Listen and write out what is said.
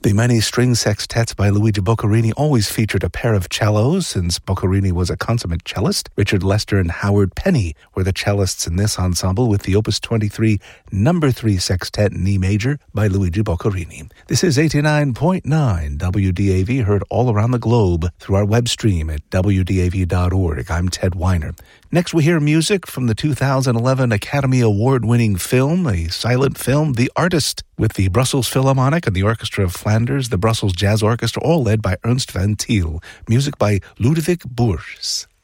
The many string sextets by Luigi Boccherini always featured a pair of cellos, since Boccherini was a consummate cellist. Richard Lester and Howard Penny were the cellists in this ensemble with the Opus 23 No. 3 Sextet in E major by Luigi Boccherini. This is 89.9 WDAV, heard all around the globe through our web stream at wdav.org. I'm Ted Weiner. Next we hear music from the 2011 Academy Award-winning film, a silent film, The Artist, with the Brussels Philharmonic and the Orchestra of Flanders, the Brussels Jazz Orchestra, all led by Ernst van Til. Music by Ludwig Boers.